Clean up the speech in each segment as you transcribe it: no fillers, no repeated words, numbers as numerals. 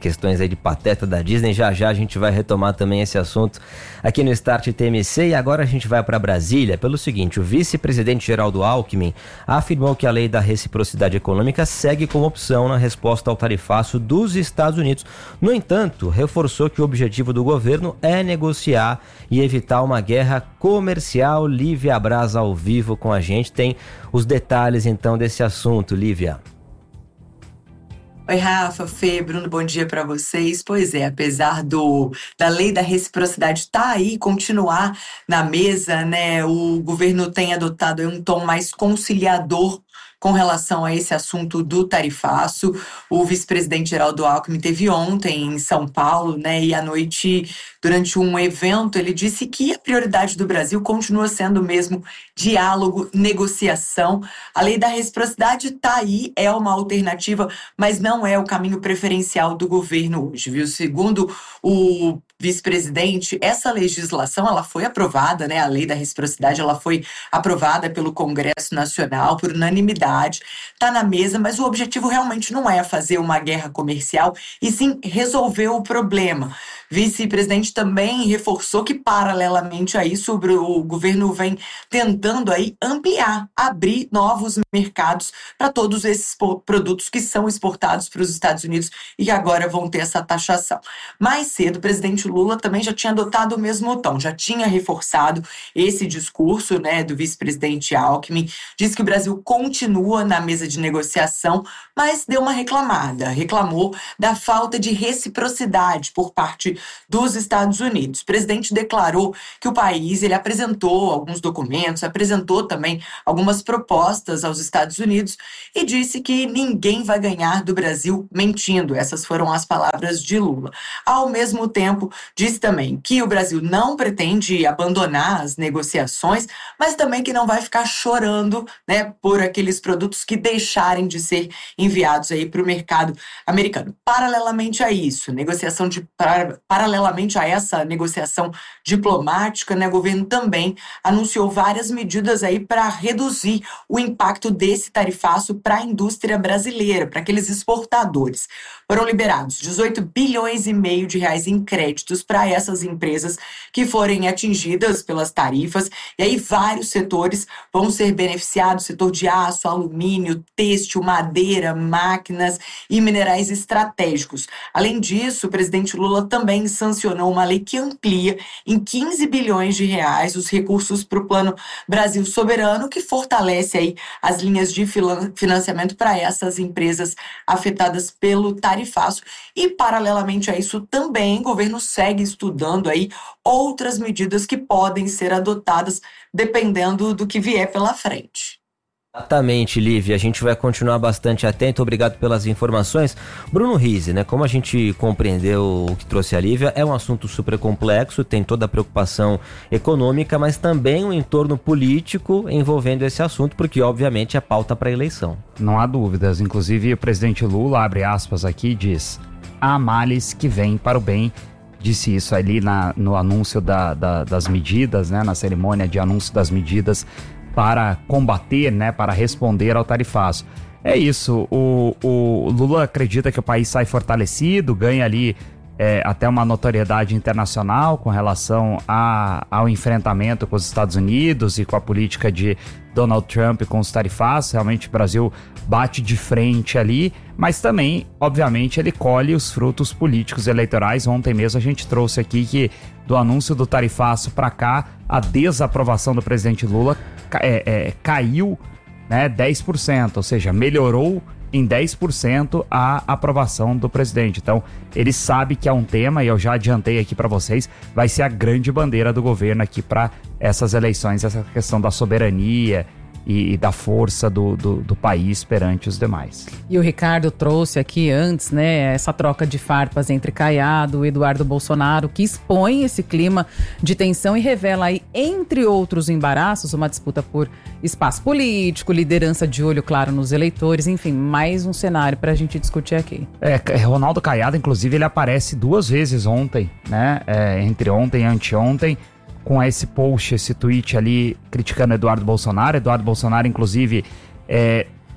questões aí de pateta da Disney. Já já a gente vai retomar também esse assunto aqui no Start TMC. E agora a gente vai para Brasília pelo seguinte: o vice-presidente Geraldo Alckmin afirmou que a lei da reciprocidade econômica segue como opção na resposta ao tarifaço dos Estados Unidos. No entanto, reforçou que o objetivo do governo é negociar e evitar uma guerra comercial. Lívia Braz ao vivo com a gente, tem os detalhes então desse assunto. Lívia. Oi, Rafa, Fê, Bruno, bom dia para vocês. Pois é, apesar da lei da reciprocidade estar aí, continuar na mesa, né, o governo tem adotado um tom mais conciliador com relação a esse assunto do tarifaço. O vice-presidente Geraldo Alckmin teve ontem em São Paulo, né, e à noite, durante um evento, ele disse que a prioridade do Brasil continua sendo mesmo diálogo, negociação. A lei da reciprocidade está aí, é uma alternativa, mas não é o caminho preferencial do governo hoje, viu? Segundo o vice-presidente, essa legislação ela foi aprovada, né? A lei da reciprocidade ela foi aprovada pelo Congresso Nacional por unanimidade, está na mesa, mas o objetivo realmente não é fazer uma guerra comercial, e sim resolver o problema. Vice-presidente também reforçou que, paralelamente a isso, o governo vem tentando aí ampliar, abrir novos mercados para todos esses produtos que são exportados para os Estados Unidos e que agora vão ter essa taxação. Mais cedo, o presidente Lula também já tinha adotado o mesmo tom, já tinha reforçado esse discurso, né, do vice-presidente Alckmin, disse que o Brasil continua na mesa de negociação, mas deu uma reclamou da falta de reciprocidade por parte dos Estados Unidos. O presidente declarou que o país ele apresentou alguns documentos, apresentou também algumas propostas aos Estados Unidos e disse que ninguém vai ganhar do Brasil mentindo. Essas foram as palavras de Lula. Ao mesmo tempo, disse também que o Brasil não pretende abandonar as negociações, mas também que não vai ficar chorando, né, por aqueles produtos que deixarem de ser enviados aí para o mercado americano. Paralelamente a isso, paralelamente a essa negociação diplomática, né, o governo também anunciou várias medidas aí para reduzir o impacto desse tarifaço para a indústria brasileira, para aqueles exportadores. Foram liberados 18 bilhões e meio de reais em créditos para essas empresas que forem atingidas pelas tarifas, e aí vários setores vão ser beneficiados: setor de aço, alumínio, têxtil, madeira, máquinas e minerais estratégicos. Além disso, o presidente Lula também sancionou uma lei que amplia em 15 bilhões de reais os recursos para o Plano Brasil Soberano, que fortalece aí as linhas de financiamento para essas empresas afetadas pelo tarifaço. E, paralelamente a isso, também o governo segue estudando aí outras medidas que podem ser adotadas dependendo do que vier pela frente. Exatamente, Lívia. A gente vai continuar bastante atento. Obrigado pelas informações. Bruno Rizzi, né? Como a gente compreendeu o que trouxe a Lívia, é um assunto super complexo, tem toda a preocupação econômica, mas também um entorno político envolvendo esse assunto, porque obviamente é pauta para a eleição. Não há dúvidas. Inclusive o presidente Lula, abre aspas aqui, diz: há males que vêm para o bem. Disse isso ali no anúncio das medidas, né? Na cerimônia de anúncio das medidas para combater, né, para responder ao tarifaço. É isso, o Lula acredita que o país sai fortalecido, ganha ali até uma notoriedade internacional com relação ao enfrentamento com os Estados Unidos e com a política de Donald Trump com os tarifaços. Realmente o Brasil bate de frente ali, mas também, obviamente, ele colhe os frutos políticos eleitorais. Ontem mesmo a gente trouxe aqui que do anúncio do tarifaço para cá, a desaprovação do presidente Lula caiu, né, 10%, ou seja, melhorou em 10% a aprovação do presidente. Então, ele sabe que é um tema, e eu já adiantei aqui para vocês, vai ser a grande bandeira do governo aqui para essas eleições, essa questão da soberania e da força do país perante os demais. E o Ricardo trouxe aqui antes, né, essa troca de farpas entre Caiado e Eduardo Bolsonaro, que expõe esse clima de tensão e revela aí, entre outros embaraços, uma disputa por espaço político, liderança de olho claro nos eleitores, enfim, mais um cenário para a gente discutir aqui. Ronaldo Caiado, inclusive, ele aparece 2 vezes ontem, né, entre ontem e anteontem, com esse post, esse tweet ali criticando Eduardo Bolsonaro. Eduardo Bolsonaro, inclusive,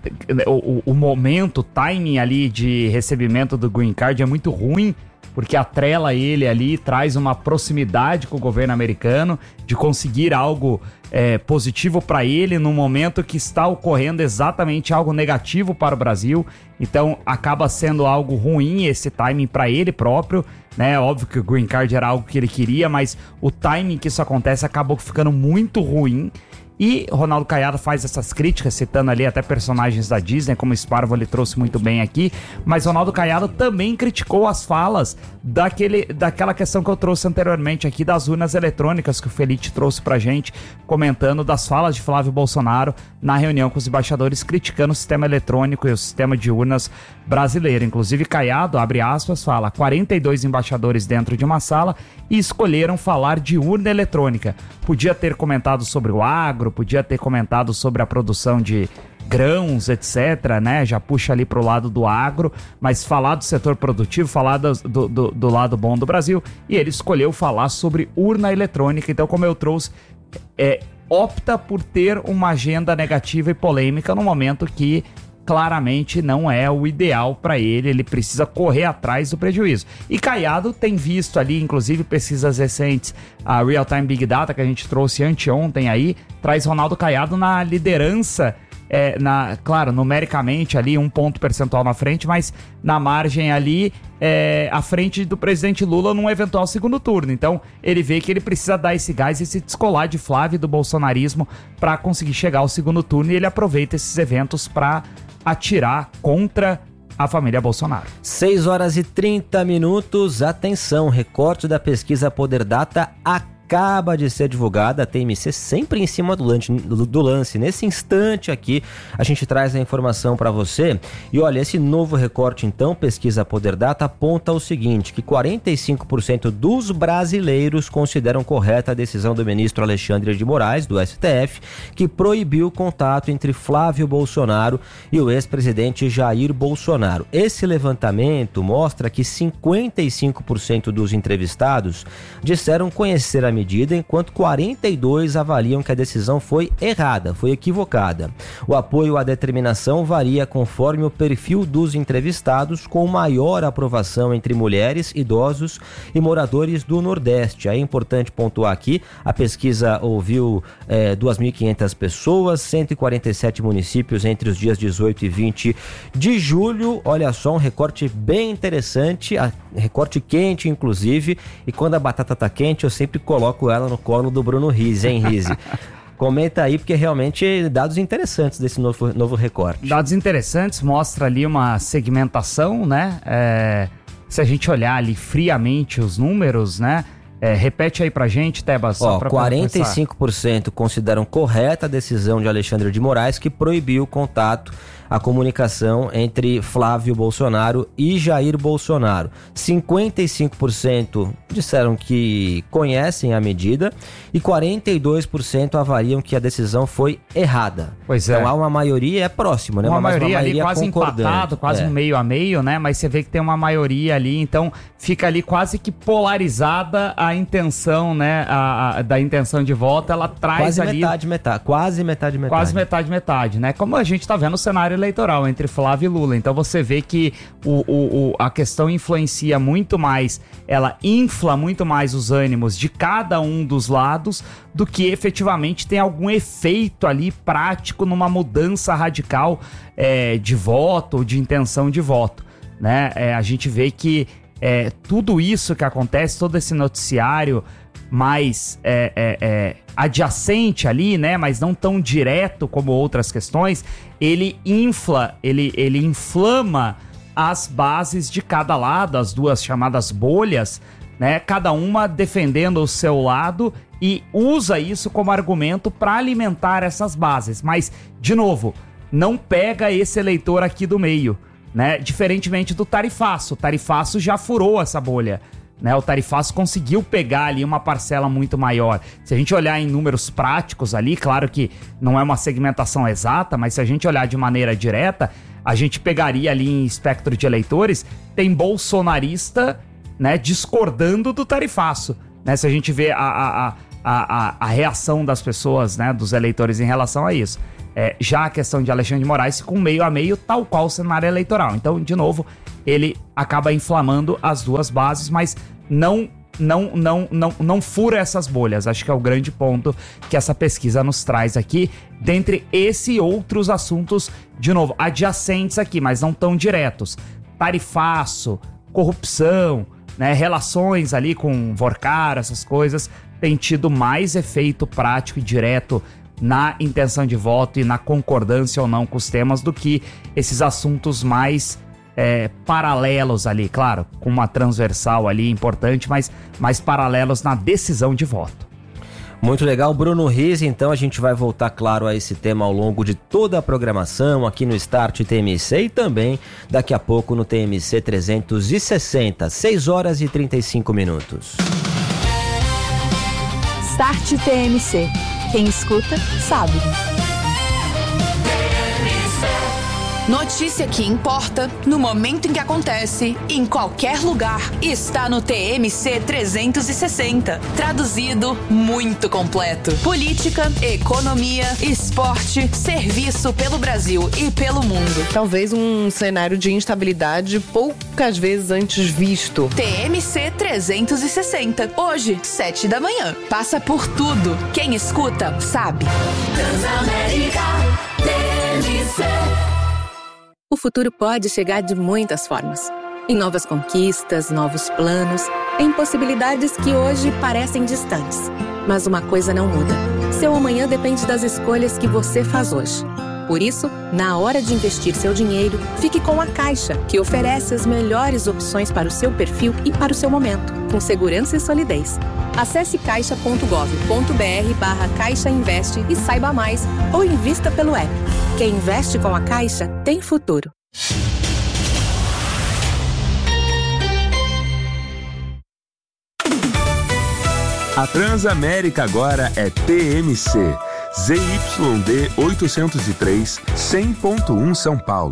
o momento, o timing ali de recebimento do Green Card é muito ruim, porque atrela ele ali, traz uma proximidade com o governo americano, de conseguir algo positivo para ele no momento que está ocorrendo exatamente algo negativo para o Brasil. Então acaba sendo algo ruim esse timing para ele próprio, né? Óbvio que o Green Card era algo que ele queria, mas o timing que isso acontece acabou ficando muito ruim. E Ronaldo Caiado faz essas críticas, citando ali até personagens da Disney, como o Sparvo ele trouxe muito bem aqui, mas Ronaldo Caiado também criticou as falas daquela questão que eu trouxe anteriormente aqui, das urnas eletrônicas, que o Felipe trouxe pra gente, comentando das falas de Flávio Bolsonaro na reunião com os embaixadores, criticando o sistema eletrônico e o sistema de urnas brasileiro. Inclusive Caiado, abre aspas, fala: 42 embaixadores dentro de uma sala e escolheram falar de urna eletrônica. Podia ter comentado sobre o agro, podia ter comentado sobre a produção de grãos, etc, né? Já puxa ali pro lado do agro, mas falar do setor produtivo, falar do lado bom do Brasil, e ele escolheu falar sobre urna eletrônica. Então, como eu trouxe, opta por ter uma agenda negativa e polêmica no momento que claramente não é o ideal para ele, ele precisa correr atrás do prejuízo. E Caiado tem visto ali, inclusive pesquisas recentes, a Real Time Big Data que a gente trouxe anteontem aí, traz Ronaldo Caiado na liderança, claro, numericamente ali, 1 ponto percentual na frente, mas na margem ali, à frente do presidente Lula num eventual segundo turno. Então, ele vê que ele precisa dar esse gás e se descolar de Flávio e do bolsonarismo para conseguir chegar ao segundo turno, e ele aproveita esses eventos para atirar contra a família Bolsonaro. 6h30. Atenção, recorte da pesquisa Poder Data acaba de ser divulgada, a TMC sempre em cima do lance. Nesse instante aqui, a gente traz a informação para você. E olha, esse novo recorte, então, pesquisa Poder Data, aponta o seguinte, que 45% dos brasileiros consideram correta a decisão do ministro Alexandre de Moraes, do STF, que proibiu o contato entre Flávio Bolsonaro e o ex-presidente Jair Bolsonaro. Esse levantamento mostra que 55% dos entrevistados disseram conhecer a medida, enquanto 42% avaliam que a decisão foi errada, foi equivocada. O apoio à determinação varia conforme o perfil dos entrevistados, com maior aprovação entre mulheres, idosos e moradores do Nordeste. É importante pontuar aqui, a pesquisa ouviu 2.500 pessoas, 147 municípios entre os dias 18 e 20 de julho. Olha só, um recorte bem interessante, recorte quente, inclusive, e quando a batata tá quente, eu sempre coloco ela no colo do Bruno Rizzi, hein, Rizzi? Comenta aí, porque realmente dados interessantes desse novo recorte. Dados interessantes, mostra ali uma segmentação, né? Se a gente olhar ali friamente os números, né? Repete aí pra gente, Tebas. 45% consideram correta a decisão de Alexandre de Moraes, que proibiu o contato, a comunicação entre Flávio Bolsonaro e Jair Bolsonaro. 55% disseram que conhecem a medida e 42% avaliam que a decisão foi errada. Pois é. Então há uma maioria, próxima, né? Uma maioria ali quase concordante. Empatado, quase um meio a meio, né? Mas você vê que tem uma maioria ali, então fica ali quase que polarizada a intenção, né? Da intenção de voto, ela traz quase ali... Quase metade. Quase metade, né? Como a gente tá vendo o cenário eleitoral entre Flávio e Lula. Então você vê que a questão influencia muito mais, ela infla muito mais os ânimos de cada um dos lados do que efetivamente tem algum efeito ali prático numa mudança radical de voto ou de intenção de voto, né? A gente vê que tudo isso que acontece, todo esse noticiário mais adjacente ali, né, mas não tão direto como outras questões, ele inflama as bases de cada lado, as duas chamadas bolhas, né, cada uma defendendo o seu lado, e usa isso como argumento para alimentar essas bases. Mas, de novo, não pega esse eleitor aqui do meio, né, diferentemente do tarifaço. O tarifaço já furou essa bolha, né? O tarifaço conseguiu pegar ali uma parcela muito maior. Se a gente olhar em números práticos ali, claro que não é uma segmentação exata, mas se a gente olhar de maneira direta, a gente pegaria ali em espectro de eleitores, tem bolsonarista, né, discordando do tarifaço, né? Se a gente vê a reação das pessoas, né, dos eleitores em relação a isso. já a questão de Alexandre de Moraes com meio a meio, tal qual o cenário eleitoral. Então, de novo, ele acaba inflamando as duas bases, mas não fura essas bolhas. Acho que é o grande ponto que essa pesquisa nos traz aqui, dentre esse e outros assuntos, de novo, adjacentes aqui, mas não tão diretos. Tarifaço, corrupção, né, relações ali com Vorcar, essas coisas, tem tido mais efeito prático e direto na intenção de voto e na concordância ou não com os temas do que esses assuntos mais paralelos ali, claro, com uma transversal ali importante, mas mais paralelos na decisão de voto. Muito legal, Bruno Riz. Então a gente vai voltar, claro, a esse tema ao longo de toda a programação aqui no Start TMC e também daqui a pouco no TMC 360, 6 horas e 35 minutos. Start TMC. Quem escuta, sabe. Notícia que importa, no momento em que acontece, em qualquer lugar, está no TMC 360. Traduzido, muito completo. Política, economia, esporte, serviço pelo Brasil e pelo mundo. Talvez um cenário de instabilidade poucas vezes antes visto. TMC 360. Hoje, 7 da manhã. Passa por tudo. Quem escuta, sabe. Transamérica TMC. O futuro pode chegar de muitas formas. Em novas conquistas, novos planos, em possibilidades que hoje parecem distantes. Mas uma coisa não muda. Seu amanhã depende das escolhas que você faz hoje. Por isso, na hora de investir seu dinheiro, fique com a Caixa, que oferece as melhores opções para o seu perfil e para o seu momento, com segurança e solidez. Acesse caixa.gov.br/Caixa Investe e saiba mais, ou invista pelo app. Quem investe com a Caixa tem futuro. A Transamérica agora é TMC. ZYD 803, 100.1 São Paulo.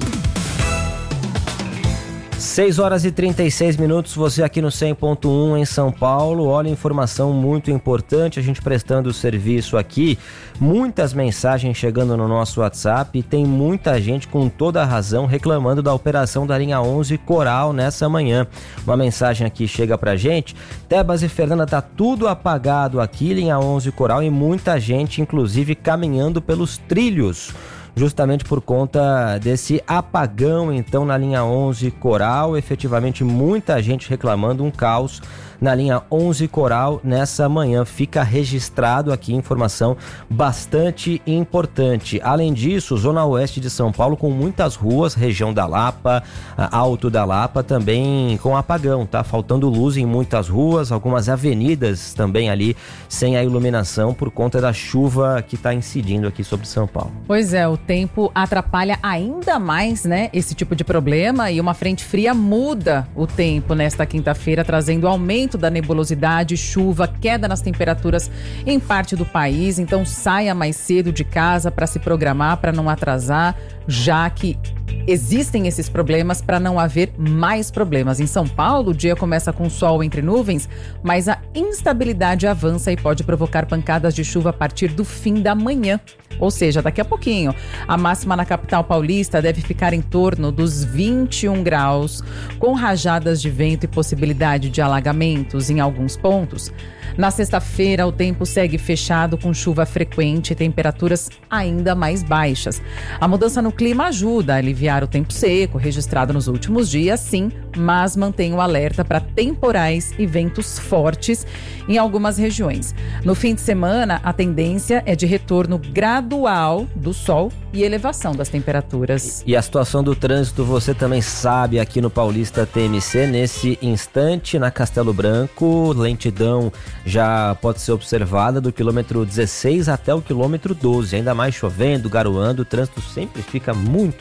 6 horas e 36 minutos, você aqui no 100.1 em São Paulo. Olha, informação muito importante, a gente prestando o serviço aqui, muitas mensagens chegando no nosso WhatsApp e tem muita gente com toda a razão reclamando da operação da linha 11 Coral nessa manhã. Uma mensagem aqui chega pra gente: Tebas e Fernanda, tá tudo apagado aqui, linha 11 Coral, e muita gente inclusive caminhando pelos trilhos. Justamente por conta desse apagão, então, na linha 11 Coral, efetivamente muita gente reclamando, um caos na linha 11 Coral nessa manhã. Fica registrado aqui, informação bastante importante. Além disso, zona oeste de São Paulo com muitas ruas, região da Lapa, Alto da Lapa, também com apagão, tá? Faltando luz em muitas ruas, algumas avenidas também ali sem a iluminação por conta da chuva que está incidindo aqui sobre São Paulo. Pois é, o tempo atrapalha ainda mais, né, esse tipo de problema, e uma frente fria muda o tempo nesta quinta-feira, trazendo aumento da nebulosidade, chuva, queda nas temperaturas em parte do país. Então saia mais cedo de casa para se programar, para não atrasar, já que existem esses problemas, para não haver mais problemas. Em São Paulo, o dia começa com sol entre nuvens, mas a instabilidade avança e pode provocar pancadas de chuva a partir do fim da manhã. Ou seja, daqui a pouquinho. A máxima na capital paulista deve ficar em torno dos 21 graus, com rajadas de vento e possibilidade de alagamentos em alguns pontos. Na sexta-feira, o tempo segue fechado com chuva frequente e temperaturas ainda mais baixas. A mudança no clima ajuda a aliviar o tempo seco registrado nos últimos dias, sim, mas mantém o alerta para temporais e ventos fortes em algumas regiões. No fim de semana, a tendência é de retorno gradual do sol e elevação das temperaturas. E a situação do trânsito você também sabe aqui no Paulista TMC. Nesse instante, na Castelo Branco, lentidão já pode ser observada do quilômetro 16 até o quilômetro 12. Ainda mais chovendo, garoando, o trânsito sempre fica muito, mas muito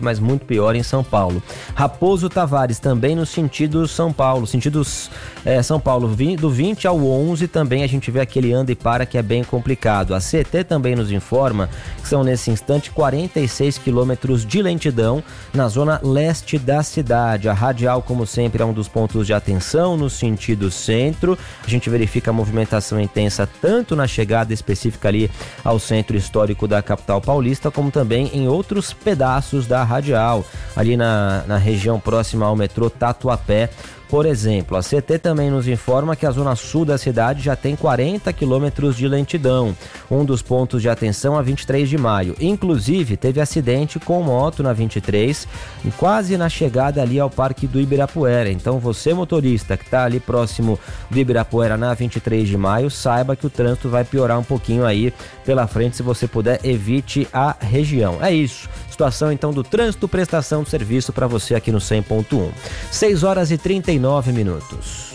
muito pior em São Paulo. Raposo Tavares, também no sentido São Paulo, São Paulo, do 20 ao 11 também a gente vê aquele anda e para que é bem complicado. A CT também nos informa que são nesse instante 46 quilômetros de lentidão na zona leste da cidade. A radial, como sempre, é um dos pontos de atenção no sentido centro. A gente verifica a movimentação intensa tanto na chegada específica ali ao centro histórico da capital paulista, como também em outros pedaços da radial, ali na região próxima ao metrô Tatuapé. Por exemplo, a CT também nos informa que a zona sul da cidade já tem 40 quilômetros de lentidão. Um dos pontos de atenção a 23 de maio. Inclusive, teve acidente com moto na 23, quase na chegada ali ao Parque do Ibirapuera. Então, você motorista que está ali próximo do Ibirapuera na 23 de maio, saiba que o trânsito vai piorar um pouquinho aí pela frente. Se você puder, evite a região. É isso. Situação então do trânsito, prestação de serviço para você aqui no 100.1. 6 horas e 39 minutos.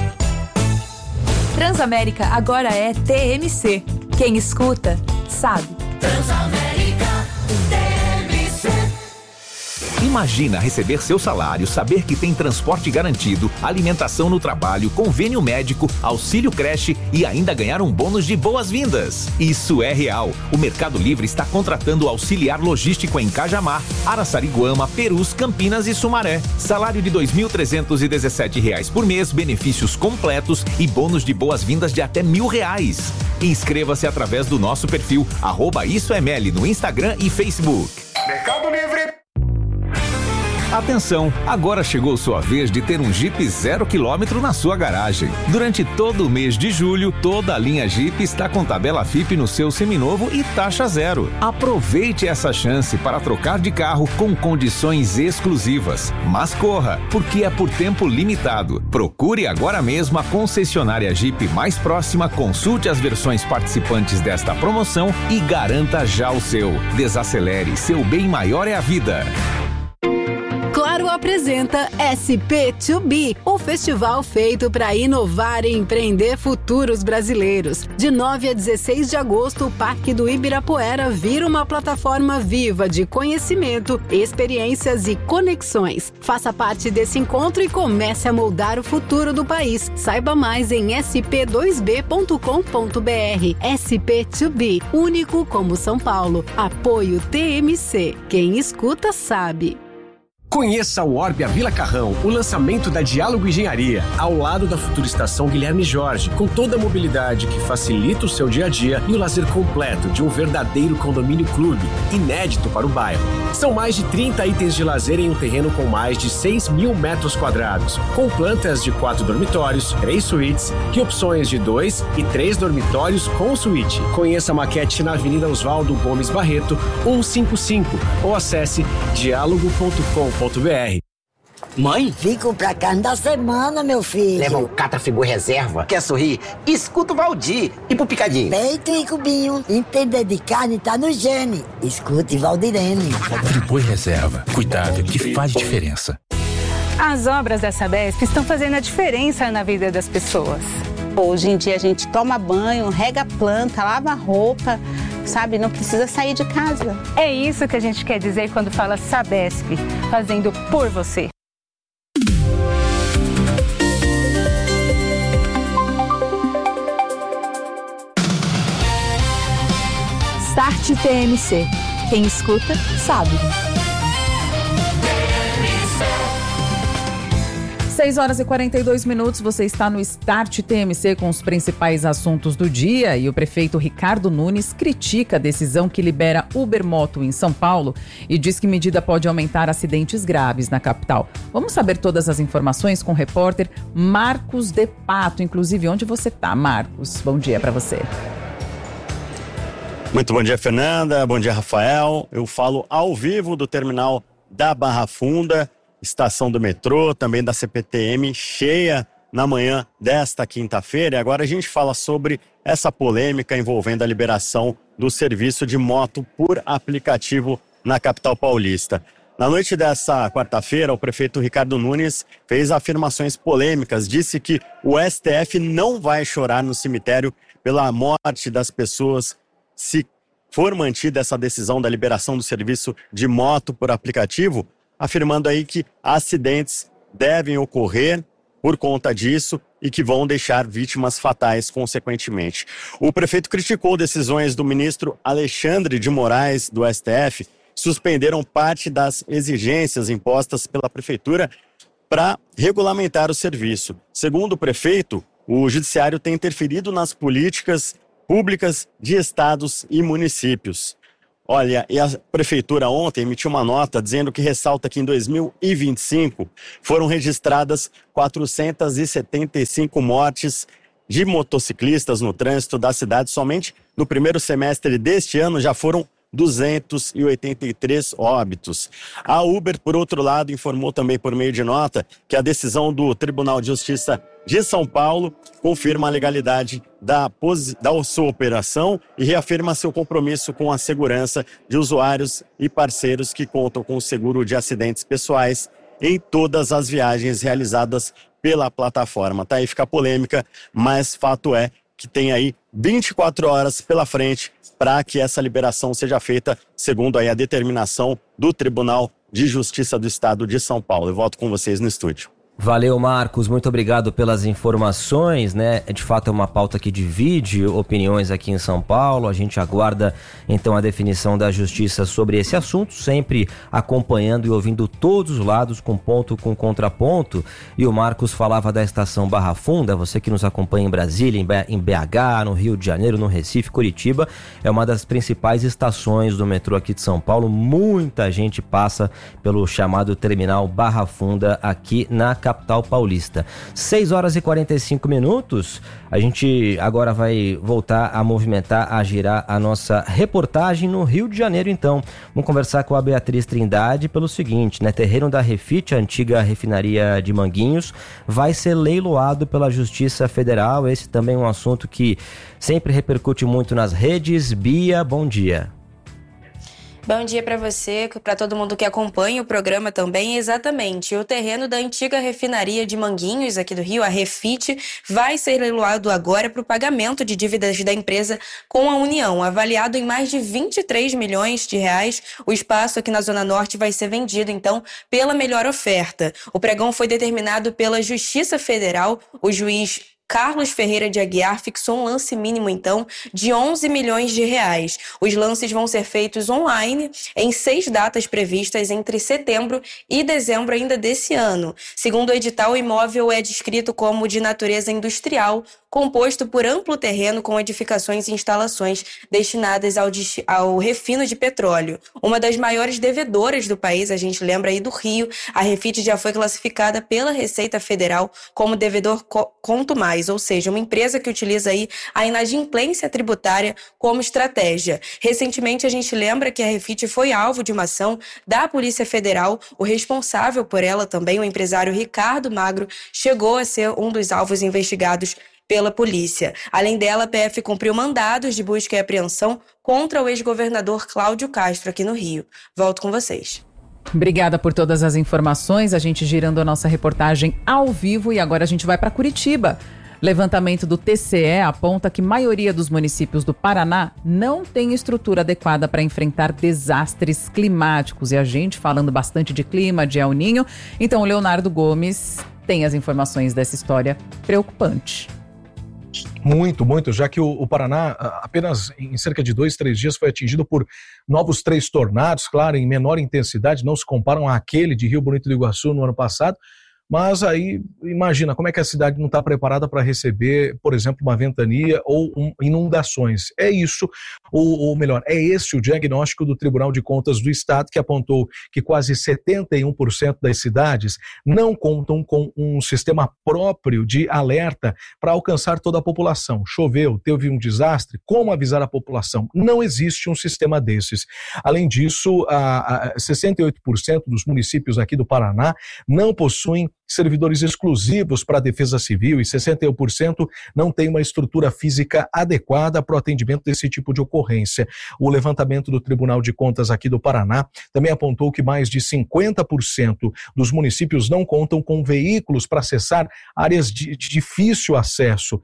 Transamérica agora é TMC. Quem escuta, sabe. Transamérica TMC. Imagina receber seu salário, saber que tem transporte garantido, alimentação no trabalho, convênio médico, auxílio creche e ainda ganhar um bônus de boas-vindas. Isso é real. O Mercado Livre está contratando auxiliar logístico em Cajamar, Araçariguama, Perus, Campinas e Sumaré. Salário de R$ 2.317 por mês, benefícios completos e bônus de boas-vindas de até R$1.000. Inscreva-se através do nosso perfil @IsoEML no Instagram e Facebook. Mercado Livre. Atenção, agora chegou sua vez de ter um Jeep 0 km na sua garagem. Durante todo o mês de julho, toda a linha Jeep está com tabela FIPE no seu seminovo e taxa zero. Aproveite essa chance para trocar de carro com condições exclusivas. Mas corra, porque é por tempo limitado. Procure agora mesmo a concessionária Jeep mais próxima, consulte as versões participantes desta promoção e garanta já o seu. Desacelere, seu bem maior é a vida. Claro apresenta SP2B, o festival feito para inovar e empreender futuros brasileiros. De 9 a 16 de agosto, o Parque do Ibirapuera vira uma plataforma viva de conhecimento, experiências e conexões. Faça parte desse encontro e comece a moldar o futuro do país. Saiba mais em sp2b.com.br. SP2B, único como São Paulo. Apoio TMC. Quem escuta sabe. Conheça o Orbia Vila Carrão, o lançamento da Diálogo Engenharia, ao lado da futura estação Guilherme Jorge, com toda a mobilidade que facilita o seu dia a dia e o lazer completo de um verdadeiro condomínio clube, inédito para o bairro. São mais de 30 itens de lazer em um terreno com mais de 6.000 metros quadrados, com plantas de 4 dormitórios, 3 suítes e opções de 2 e 3 dormitórios com suíte. Conheça a maquete na Avenida Oswaldo Gomes Barreto, 155, ou acesse diálogo.com.br. Mãe? Vim comprar carne da semana, meu filho. Leva um Catra-Frigor reserva. Quer sorrir? Escuta o Valdir. E pro picadinho? Peito e cubinho. Entender de carne tá no gene. Escute Valdirene. Frigor reserva. Cuidado que faz diferença. As obras da Sabesp estão fazendo a diferença na vida das pessoas. Hoje em dia a gente toma banho, rega a planta, lava a roupa, sabe? Não precisa sair de casa. É isso que a gente quer dizer quando fala Sabesp, fazendo por você. Start TMC. Quem escuta, sabe. 6 horas e 42 minutos, você está no Start TMC com os principais assuntos do dia e o prefeito Ricardo Nunes critica a decisão que libera Uber Moto em São Paulo e diz que medida pode aumentar acidentes graves na capital. Vamos saber todas as informações com o repórter Marcos de Pato, inclusive onde você está, Marcos? Bom dia para você. Muito bom dia, Fernanda. Bom dia, Rafael. Eu falo ao vivo do terminal da Barra Funda, estação do metrô, também da CPTM, cheia na manhã desta quinta-feira. E agora a gente fala sobre essa polêmica envolvendo a liberação do serviço de moto por aplicativo na capital paulista. Na noite dessa quarta-feira, o prefeito Ricardo Nunes fez afirmações polêmicas, disse que o STF não vai chorar no cemitério pela morte das pessoas se for mantida essa decisão da liberação do serviço de moto por aplicativo. afirmando aí que acidentes devem ocorrer por conta disso e que vão deixar vítimas fatais consequentemente. O prefeito criticou decisões do ministro Alexandre de Moraes, do STF, que suspenderam parte das exigências impostas pela prefeitura para regulamentar o serviço. Segundo o prefeito, o judiciário tem interferido nas políticas públicas de estados e municípios. Olha, e a prefeitura ontem emitiu uma nota dizendo que ressalta que em 2025 foram registradas 475 mortes de motociclistas no trânsito da cidade. Somente no primeiro semestre deste ano já foram 283 óbitos. A Uber, por outro lado, informou também por meio de nota que a decisão do Tribunal de Justiça de São Paulo confirma a legalidade da sua operação e reafirma seu compromisso com a segurança de usuários e parceiros que contam com o seguro de acidentes pessoais em todas as viagens realizadas pela plataforma. Tá aí, fica polêmica, mas fato é que tem aí 24 horas pela frente para que essa liberação seja feita, segundo aí a determinação do Tribunal de Justiça do Estado de São Paulo. Eu volto com vocês no estúdio. Valeu, Marcos, muito obrigado pelas informações, né? De fato é uma pauta que divide opiniões aqui em São Paulo. A gente aguarda então a definição da justiça sobre esse assunto, sempre acompanhando e ouvindo todos os lados, com ponto, com contraponto. E o Marcos falava da estação Barra Funda. Você que nos acompanha em Brasília, em BH, no Rio de Janeiro, no Recife, Curitiba, é uma das principais estações do metrô aqui de São Paulo. Muita gente passa pelo chamado terminal Barra Funda aqui na capital paulista. 6 horas e 45 minutos. A gente agora vai voltar a movimentar, a girar a nossa reportagem no Rio de Janeiro, então. Vamos conversar com a Beatriz Trindade pelo seguinte, né? Terreno da Refit, a antiga refinaria de Manguinhos, vai ser leiloado pela Justiça Federal. Esse também é um assunto que sempre repercute muito nas redes. Bia, bom dia. Bom dia para você, para todo mundo que acompanha o programa também. Exatamente, o terreno da antiga refinaria de Manguinhos, aqui do Rio, a Refit, vai ser leiloado agora para o pagamento de dívidas da empresa com a União. Avaliado em mais de 23 milhões de reais, o espaço aqui na Zona Norte vai ser vendido, então, pela melhor oferta. O pregão foi determinado pela Justiça Federal. O juiz Carlos Ferreira de Aguiar fixou um lance mínimo, então, de 11 milhões de reais. Os lances vão ser feitos online em 6 datas previstas entre setembro e dezembro ainda desse ano. Segundo o edital, o imóvel é descrito como de natureza industrial, composto por amplo terreno com edificações e instalações destinadas ao refino de petróleo. Uma das maiores devedoras do país, a gente lembra aí do Rio, a Refit já foi classificada pela Receita Federal como devedor conto mais, ou seja, uma empresa que utiliza aí a inadimplência tributária como estratégia. Recentemente, a gente lembra que a Refit foi alvo de uma ação da Polícia Federal. O responsável por ela também, o empresário Ricardo Magro, chegou a ser um dos alvos investigados pela polícia. Além dela, a PF cumpriu mandados de busca e apreensão contra o ex-governador Cláudio Castro aqui no Rio. Volto com vocês. Obrigada por todas as informações. A gente girando a nossa reportagem ao vivo e agora a gente vai para Curitiba. Levantamento do TCE aponta que a maioria dos municípios do Paraná não tem estrutura adequada para enfrentar desastres climáticos. E a gente falando bastante de clima, de El Niño. Então o Leonardo Gomes tem as informações dessa história preocupante. Muito, já que o Paraná apenas em cerca de 2-3 dias foi atingido por novos 3 tornados, claro, em menor intensidade, não se comparam àquele de Rio Bonito do Iguaçu no ano passado, mas aí imagina como é que a cidade não está preparada para receber, por exemplo, uma ventania ou inundações. É isso, ou melhor, é esse o diagnóstico do Tribunal de Contas do Estado, que apontou que quase 71% das cidades não contam com um sistema próprio de alerta para alcançar toda a população. Choveu, teve um desastre, como avisar a população? Não existe um sistema desses. Além disso, 68% dos municípios aqui do Paraná não possuem servidores exclusivos para a Defesa Civil e 61% não tem uma estrutura física adequada para o atendimento desse tipo de ocorrência. O levantamento do Tribunal de Contas aqui do Paraná também apontou que mais de 50% dos municípios não contam com veículos para acessar áreas de difícil acesso.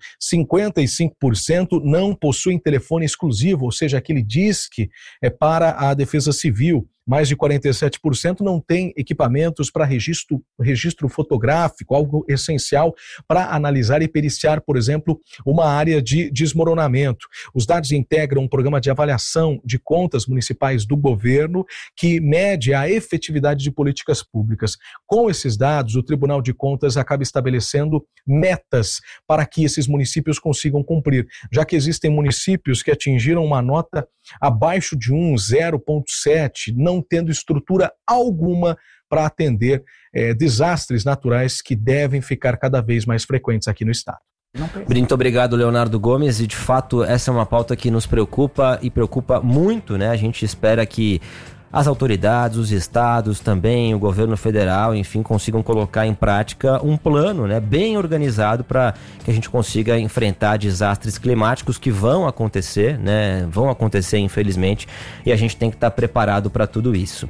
55% não possuem telefone exclusivo, ou seja, aquele DISC é para a Defesa Civil. Mais de 47% não tem equipamentos para registro fotográfico, algo essencial para analisar e periciar, por exemplo, uma área de desmoronamento. Os dados integram um programa de avaliação de contas municipais do governo que mede a efetividade de políticas públicas. Com esses dados, o Tribunal de Contas acaba estabelecendo metas para que esses municípios consigam cumprir, já que existem municípios que atingiram uma nota abaixo de 0,7, não tendo estrutura alguma para atender desastres naturais que devem ficar cada vez mais frequentes aqui no estado. Muito obrigado, Leonardo Gomes, e de fato essa é uma pauta que nos preocupa e preocupa muito, né? A gente espera que as autoridades, os estados também, o governo federal, enfim, consigam colocar em prática um plano, né, bem organizado para que a gente consiga enfrentar desastres climáticos que vão acontecer, né, infelizmente, e a gente tem que estar preparado para tudo isso.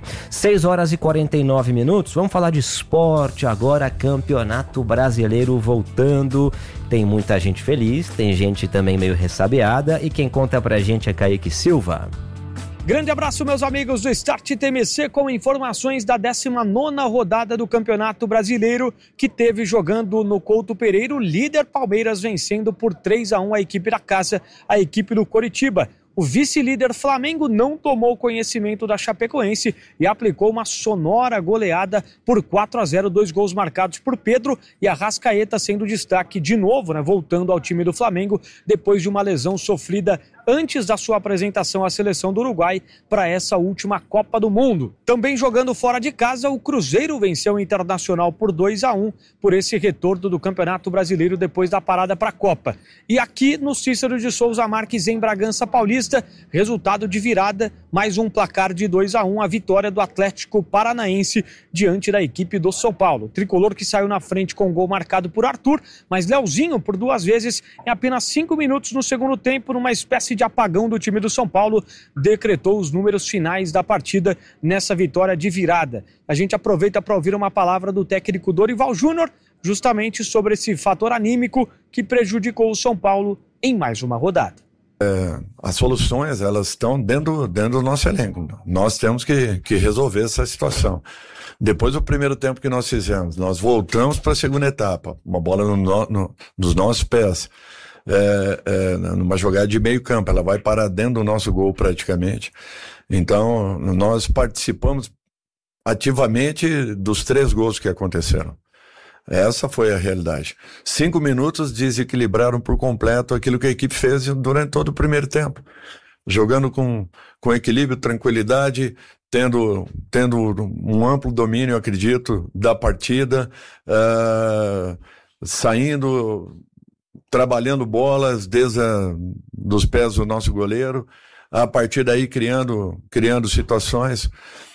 6h49, vamos falar de esporte agora, Campeonato Brasileiro voltando, tem muita gente feliz, tem gente também meio ressabiada, e quem conta pra gente é Kaique Silva. Grande abraço, meus amigos do Start TMC, com informações da 19ª rodada do Campeonato Brasileiro, que teve jogando no Couto Pereira, o líder Palmeiras vencendo por 3-1 a equipe da casa, a equipe do Coritiba. O vice-líder Flamengo não tomou conhecimento da Chapecoense e aplicou uma sonora goleada por 4-0, 2 gols marcados por Pedro e Arrascaeta sendo destaque de novo, né, voltando ao time do Flamengo depois de uma lesão sofrida antes da sua apresentação à seleção do Uruguai para essa última Copa do Mundo. Também jogando fora de casa, o Cruzeiro venceu o Internacional por 2-1 por esse retorno do Campeonato Brasileiro depois da parada para a Copa. E aqui no Cícero de Souza Marques, em Bragança Paulista, resultado de virada, mais um placar de 2-1, a vitória do Atlético Paranaense diante da equipe do São Paulo. Tricolor que saiu na frente com um gol marcado por Arthur, mas Leozinho por 2 vezes em apenas 5 minutos no segundo tempo, numa espécie de apagão do time do São Paulo, decretou os números finais da partida nessa vitória de virada. A gente aproveita para ouvir uma palavra do técnico Dorival Júnior, justamente sobre esse fator anímico que prejudicou o São Paulo em mais uma rodada. As soluções, elas estão dentro do nosso elenco. Nós temos que resolver essa situação. Depois do primeiro tempo que nós fizemos, nós voltamos para a segunda etapa, uma bola nos nossos pés, numa jogada de meio campo, ela vai parar dentro do nosso gol praticamente. Então, nós participamos ativamente dos 3 gols que aconteceram. Essa foi a realidade. 5 minutos desequilibraram por completo aquilo que a equipe fez durante todo o primeiro tempo. Jogando com equilíbrio, tranquilidade, tendo um amplo domínio, eu acredito, da partida, saindo, trabalhando bolas desde dos pés do nosso goleiro, a partir daí criando situações.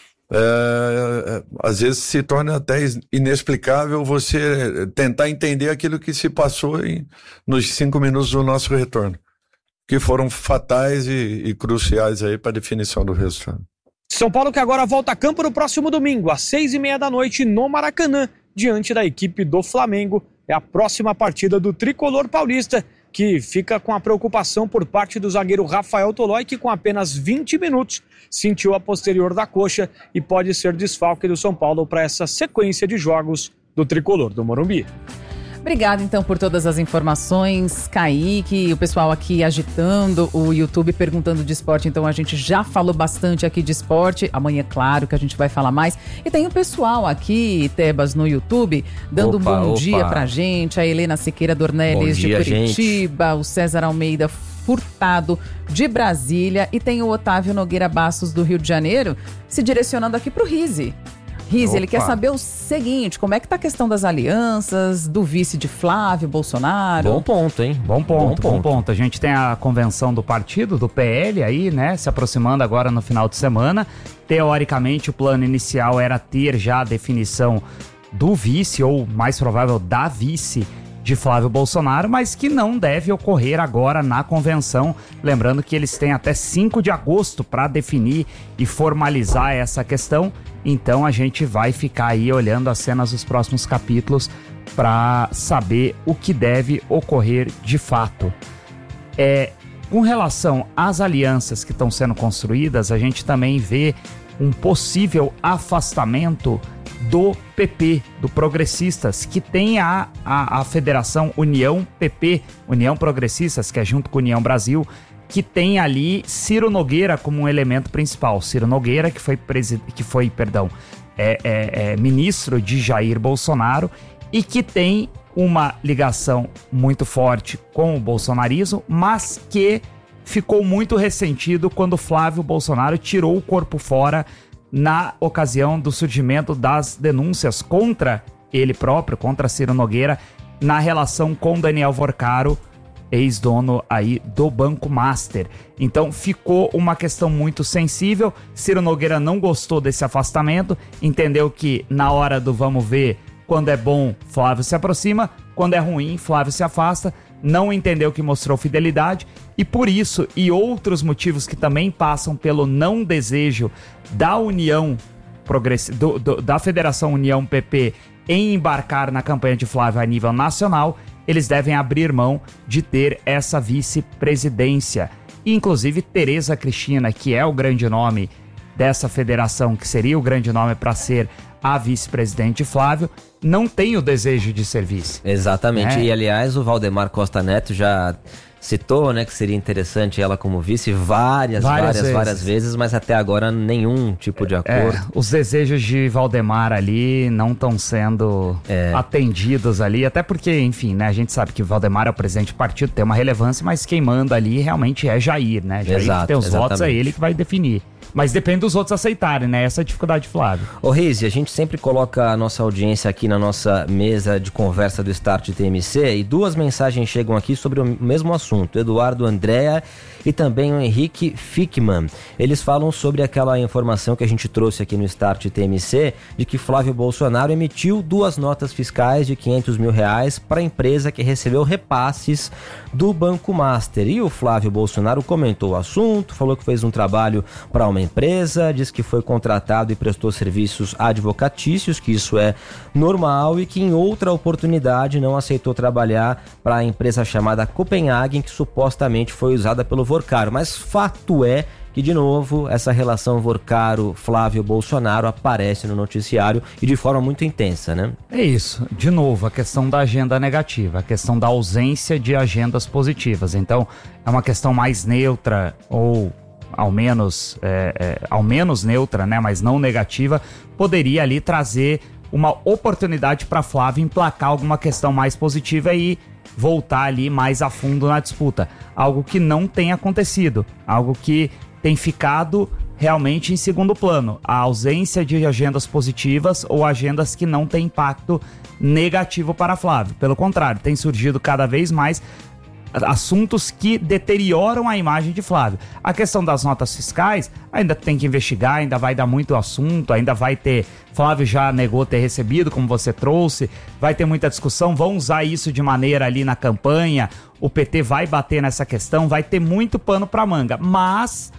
Às vezes se torna até inexplicável você tentar entender aquilo que se passou nos 5 minutos do nosso retorno, que foram fatais e cruciais aí para a definição do resultado. São Paulo que agora volta a campo no próximo domingo, às 6h30 no Maracanã, diante da equipe do Flamengo. É a próxima partida do Tricolor Paulista, que fica com a preocupação por parte do zagueiro Rafael Tolói, que com apenas 20 minutos sentiu a posterior da coxa e pode ser desfalque do São Paulo para essa sequência de jogos do Tricolor do Morumbi. Obrigada, então, por todas as informações, Kaique, o pessoal aqui agitando, o YouTube perguntando de esporte, então a gente já falou bastante aqui de esporte, amanhã, claro, que a gente vai falar mais. E tem o pessoal aqui, Tebas, no YouTube, dando um bom dia pra gente, a Helena Siqueira Dornelles de Curitiba, gente. O César Almeida Furtado de Brasília, e tem o Otávio Nogueira Bastos do Rio de Janeiro, se direcionando aqui pro Rize. Rize, ele quer saber o seguinte, como é que tá a questão das alianças, do vice de Flávio Bolsonaro? Bom ponto, hein? Bom ponto. A gente tem a convenção do partido, do PL aí, né, se aproximando agora no final de semana. Teoricamente, o plano inicial era ter já a definição do vice, ou mais provável, da vice de Flávio Bolsonaro, mas que não deve ocorrer agora na convenção. Lembrando que eles têm até 5 de agosto para definir e formalizar essa questão. Então a gente vai ficar aí olhando as cenas dos próximos capítulos para saber o que deve ocorrer de fato. Com relação às alianças que estão sendo construídas, a gente também vê um possível afastamento do PP, do Progressistas, que tem a Federação União PP, União Progressistas, que é junto com a União Brasil, que tem ali Ciro Nogueira como um elemento principal. Ciro Nogueira, que foi ministro de Jair Bolsonaro e que tem uma ligação muito forte com o bolsonarismo, mas que ficou muito ressentido quando Flávio Bolsonaro tirou o corpo fora na ocasião do surgimento das denúncias contra ele próprio, contra Ciro Nogueira, na relação com Daniel Vorcaro, ex-dono aí do Banco Master. Então ficou uma questão muito sensível. Ciro Nogueira não gostou desse afastamento, entendeu que na hora do vamos ver, quando é bom, Flávio se aproxima, quando é ruim, Flávio se afasta, não entendeu que mostrou fidelidade e por isso e outros motivos que também passam pelo não desejo da União da Federação União PP em embarcar na campanha de Flávio a nível nacional, eles devem abrir mão de ter essa vice-presidência. Inclusive, Tereza Cristina, que é o grande nome dessa federação, que seria o grande nome para ser a vice-presidente Flávio, não tem o desejo de ser vice. Exatamente. E, aliás, o Valdemar Costa Neto já citou, né, que seria interessante ela como vice várias vezes, mas até agora nenhum tipo de acordo. Os desejos de Valdemar ali não estão sendo atendidos ali, até porque, enfim, né, a gente sabe que Valdemar é o presidente do partido, tem uma relevância, mas quem manda ali realmente é Jair, né? Jair que tem os votos, é ele que vai definir. Mas depende dos outros aceitarem, né? Essa é a dificuldade, Flávio. Ô Rize, a gente sempre coloca a nossa audiência aqui na nossa mesa de conversa do Start TMC e duas mensagens chegam aqui sobre o mesmo assunto. Eduardo Andréa e também o Henrique Fickman. Eles falam sobre aquela informação que a gente trouxe aqui no Start TMC de que Flávio Bolsonaro emitiu 2 notas fiscais de R$500 mil para a empresa que recebeu repasses do Banco Master. E o Flávio Bolsonaro comentou o assunto, falou que fez um trabalho para uma empresa, disse que foi contratado e prestou serviços advocatícios, que isso é normal e que em outra oportunidade não aceitou trabalhar para a empresa chamada Copenhagen, que supostamente foi usada pelo Vorcaro. Mas fato é que, de novo, essa relação Vorcaro-Flávio Bolsonaro aparece no noticiário e de forma muito intensa, né? É isso. De novo, a questão da agenda negativa, a questão da ausência de agendas positivas. Então, é uma questão mais neutra ou ao menos neutra, né, mas não negativa, poderia ali trazer uma oportunidade para Flávio emplacar alguma questão mais positiva e voltar ali mais a fundo na disputa. Algo que não tem acontecido, algo que tem ficado realmente em segundo plano. A ausência de agendas positivas ou agendas que não têm impacto negativo para Flávio. Pelo contrário, tem surgido cada vez mais assuntos que deterioram a imagem de Flávio. A questão das notas fiscais ainda tem que investigar, ainda vai dar muito assunto, ainda vai ter... Flávio já negou ter recebido, como você trouxe, vai ter muita discussão, vão usar isso de maneira ali na campanha, o PT vai bater nessa questão, vai ter muito pano pra manga, mas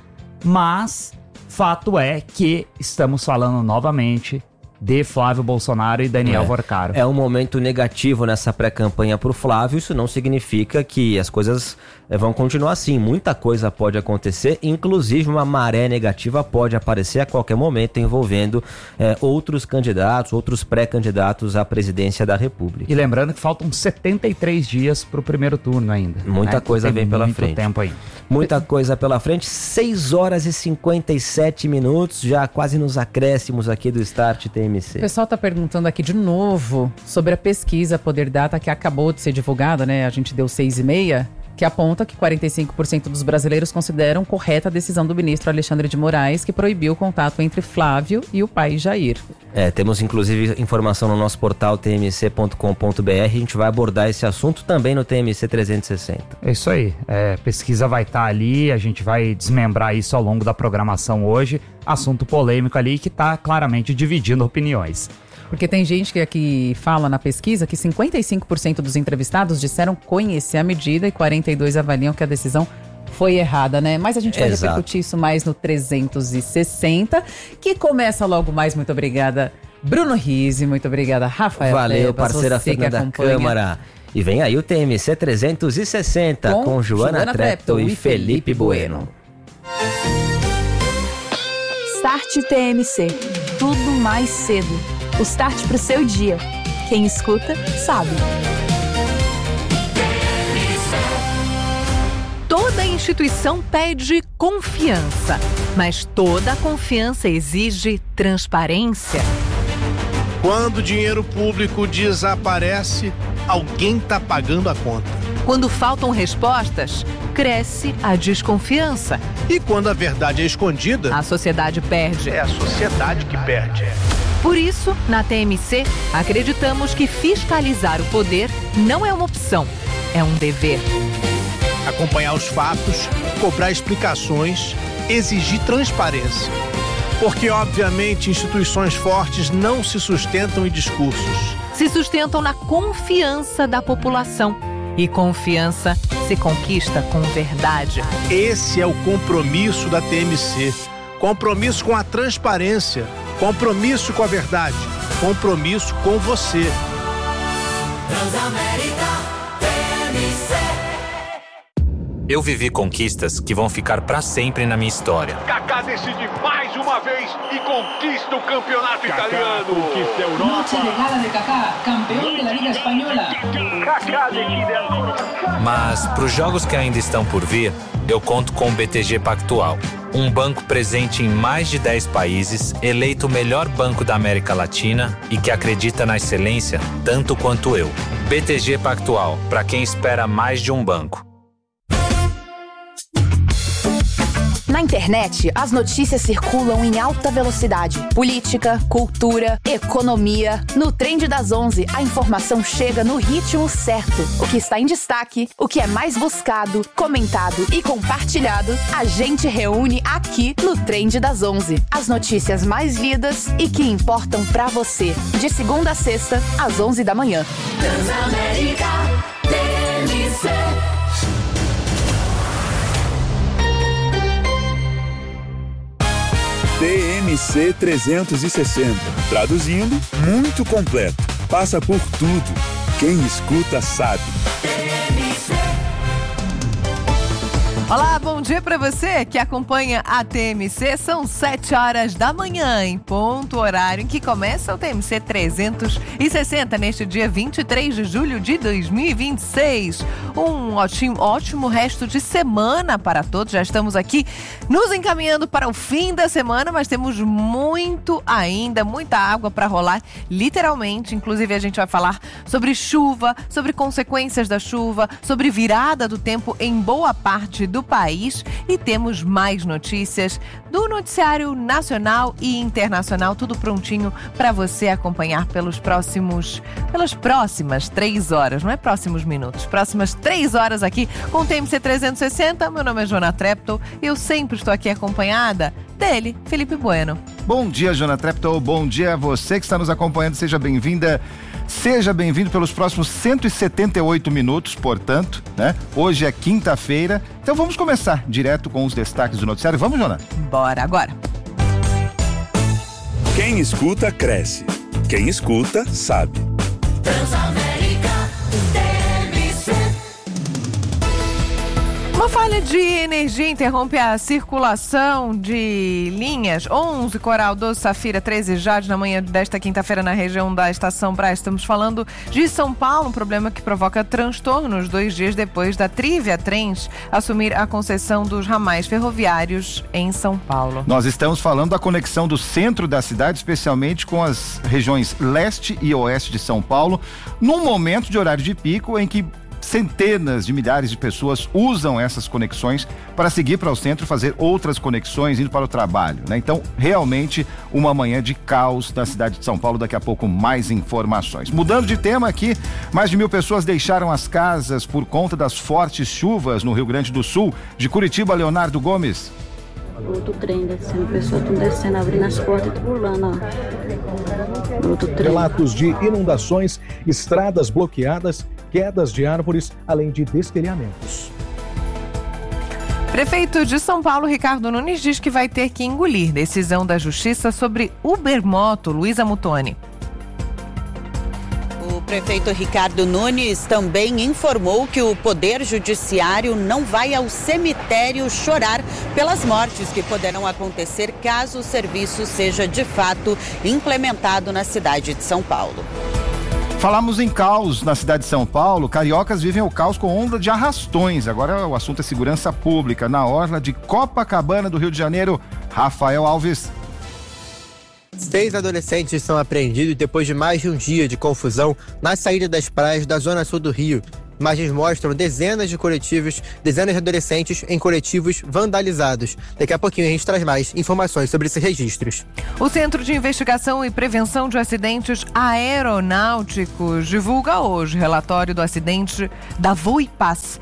fato é que estamos falando novamente de Flávio Bolsonaro e Daniel Vorcaro. É um momento negativo nessa pré-campanha pro Flávio, isso não significa que as coisas vão continuar assim. Muita coisa pode acontecer, inclusive uma maré negativa pode aparecer a qualquer momento envolvendo outros candidatos, outros pré-candidatos à presidência da República. E lembrando que faltam 73 dias pro primeiro turno ainda. Muita coisa vem pela frente. Muito tempo ainda. Muita coisa pela frente, 6 horas e 57 minutos, já quase nos acréscimos aqui do Start TMC. O pessoal está perguntando aqui de novo sobre a pesquisa Poder Data que acabou de ser divulgada, né? A gente deu 6,5, que aponta que 45% dos brasileiros consideram correta a decisão do ministro Alexandre de Moraes, que proibiu o contato entre Flávio e o pai Jair. Temos inclusive informação no nosso portal tmc.com.br, a gente vai abordar esse assunto também no TMC 360. É isso aí, pesquisa vai estar ali, a gente vai desmembrar isso ao longo da programação hoje, assunto polêmico ali que está claramente dividindo opiniões. Porque tem gente que aqui fala na pesquisa que 55% dos entrevistados disseram conhecer a medida e 42% avaliam que a decisão foi errada, né? Mas a gente vai repercutir isso mais no 360, que começa logo mais. Muito obrigada, Bruno Rize. Muito obrigada, Rafael. Valeu, parceira Fernanda Câmara. E vem aí o TMC 360 com Joana Treptow e Felipe Bueno. Start Start TMC. Tudo mais cedo. O start pro seu dia. Quem escuta, sabe. Toda instituição pede confiança, mas toda confiança exige transparência. Quando o dinheiro público desaparece, alguém está pagando a conta. Quando faltam respostas, cresce a desconfiança. E quando a verdade é escondida, a sociedade perde. É a sociedade que perde. Por isso, na TMC, acreditamos que fiscalizar o poder não é uma opção, é um dever. Acompanhar os fatos, cobrar explicações, exigir transparência. Porque, obviamente, instituições fortes não se sustentam em discursos. Se sustentam na confiança da população. E confiança se conquista com verdade. Esse é o compromisso da TMC. Compromisso com a transparência. Compromisso com a verdade. Compromisso com você. Transamérica TMC. Eu vivi conquistas que vão ficar pra sempre na minha história. Kaká decide mais uma vez e conquista o campeonato italiano. Conquista a Europa. Noche de gala de Kaká, campeão da Liga Espanhola. Kaká decide a... Mas pros jogos que ainda estão por vir, eu conto com o BTG Pactual. Um banco presente em mais de 10 países, eleito o melhor banco da América Latina e que acredita na excelência tanto quanto eu. BTG Pactual, para quem espera mais de um banco. Na internet, as notícias circulam em alta velocidade. Política, cultura, economia. No Trend das 11, a informação chega no ritmo certo. O que está em destaque, o que é mais buscado, comentado e compartilhado, a gente reúne aqui no Trend das 11. As notícias mais lidas e que importam pra você. De segunda a sexta, às 11 da manhã. Transamérica TMC. TMC 360. Traduzindo, muito completo. Passa por tudo. Quem escuta sabe. Olá, bom dia para você que acompanha a TMC. São 7 horas da manhã, em ponto horário em que começa o TMC 360, neste dia 23 de julho de 2026. Um ótimo resto de semana para todos. Já estamos aqui nos encaminhando para o fim da semana, mas temos muito ainda, muita água para rolar, literalmente. Inclusive, a gente vai falar sobre chuva, sobre consequências da chuva, sobre virada do tempo em boa parte do país, e temos mais notícias do noticiário nacional e internacional, tudo prontinho para você acompanhar pelas próximas 3 horas, não é próximos minutos, próximas 3 horas aqui com o TMC 360. Meu nome é Jona Treptow e eu sempre estou aqui acompanhada dele, Felipe Bueno. Bom dia, Jona Treptow, bom dia a você que está nos acompanhando, seja bem-vinda. Seja bem-vindo pelos próximos 178 minutos, portanto, né? Hoje é quinta-feira, então vamos começar direto com os destaques do noticiário. Vamos, Jona? Bora agora. Quem escuta, cresce. Quem escuta, sabe. Transamérica TMC. Uma falha de energia interrompe a circulação de linhas 11, Coral, 12, Safira, 13, Jade, na manhã desta quinta-feira na região da Estação Brás. Estamos falando de São Paulo, um problema que provoca transtornos 2 dias depois da Trivia Trens assumir a concessão dos ramais ferroviários em São Paulo. Nós estamos falando da conexão do centro da cidade, especialmente com as regiões leste e oeste de São Paulo, num momento de horário de pico em que centenas de milhares de pessoas usam essas conexões para seguir para o centro, fazer outras conexões, indo para o trabalho, né? Então, realmente, uma manhã de caos na cidade de São Paulo. Daqui a pouco, mais informações. Mudando de tema aqui, mais de 1.000 pessoas deixaram as casas por conta das fortes chuvas no Rio Grande do Sul. De Curitiba, Leonardo Gomes. Outro trem descendo, pessoas estão descendo, abrindo as portas e pulando, ó. Outro trem. Relatos de inundações, estradas bloqueadas, quedas de árvores, além de destelhamentos. Prefeito de São Paulo, Ricardo Nunes, diz que vai ter que engolir decisão da Justiça sobre Ubermoto. Luísa Mutoni. O prefeito Ricardo Nunes também informou que o Poder Judiciário não vai ao cemitério chorar pelas mortes que poderão acontecer caso o serviço seja de fato implementado na cidade de São Paulo. Falamos em caos na cidade de São Paulo. Cariocas vivem o caos com onda de arrastões. Agora o assunto é segurança pública. Na orla de Copacabana do Rio de Janeiro, Rafael Alves. 6 adolescentes são apreendidos depois de mais de um dia de confusão na saída das praias da zona sul do Rio. Imagens mostram dezenas de adolescentes em coletivos vandalizados. Daqui a pouquinho a gente traz mais informações sobre esses registros. O Centro de Investigação e Prevenção de Acidentes Aeronáuticos divulga hoje relatório do acidente da Voipaz.